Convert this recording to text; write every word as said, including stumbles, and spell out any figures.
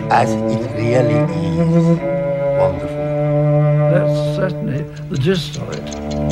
as it really is wonderful. That's certainly the gist of it.